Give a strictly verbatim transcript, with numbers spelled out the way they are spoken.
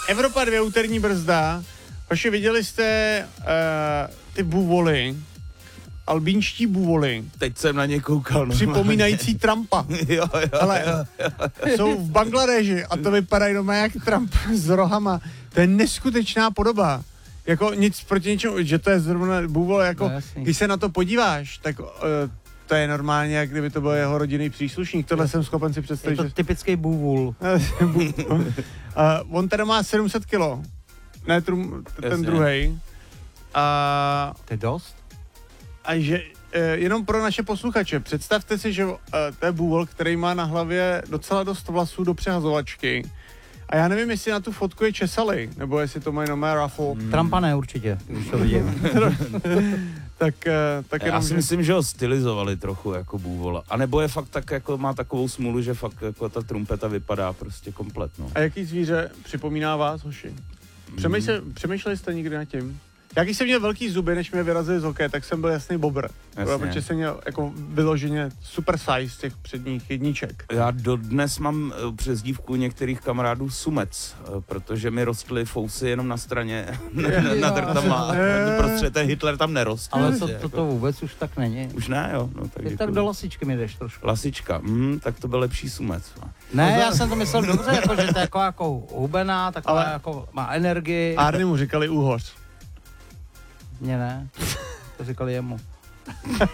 Evropa dvě úterní brzda. Vaši, viděli jste uh, ty buvoly, albínští buvoly. Teď jsem na ně koukal. No. Připomínající Trumpa. jo, jo, ale jo, jo. jsou v Bangladeži a to vypadá jenom jak Trump s rohama. To je neskutečná podoba. Jako nic proti ničemu, že to je zrovna buvol, jako no, když se na to podíváš, tak uh, to je normálně, jak kdyby to byl jeho rodinný příslušník. Tohle jsem schopen si představit. Je to že... typický bůvul. uh, on teda má sedm set kilo. Ne, trum, ten druhej. A... To je dost? A že uh, jenom pro naše posluchače, představte si, že uh, to je bůvol, který má na hlavě docela dost vlasů do přehazovačky. A já nevím, jestli na tu fotku je česali, nebo jestli to mají nové ruffle. Hmm. Trumpa ne, určitě, už to vidím. tak, tak já jenom, si že... myslím, že ho stylizovali trochu jako bůvola. A nebo je fakt tak, jako má takovou smůlu, že fakt jako ta trumpeta vypadá prostě komplet, no. A jaký zvíře připomíná vás, hoši? Přemýšleli, hmm. přemýšleli jste někdy nad tím? Já když jsem měl velký zuby, než mě vyrazili z hokeje, tak jsem byl jasný bobr. Protože jsem měl jako vyloženě super size těch předních jedniček. Já dodnes mám přezdívku některých kamarádů Sumec, protože mi rostly fousy jenom na straně nad rtama. Prostě ten Hitler tam nerostl. Ale to, to, to vůbec už tak není. Už ne, jo. No, tak, tak do lasičky mi jdeš trošku. Lasička, mm, tak to byl lepší Sumec. Ne, já jsem to myslel dobře, jako, že to je jako, jako hubená, taková ale jako má energii. Arny mu říkali úhoř. Mně ne, to říkali jemu.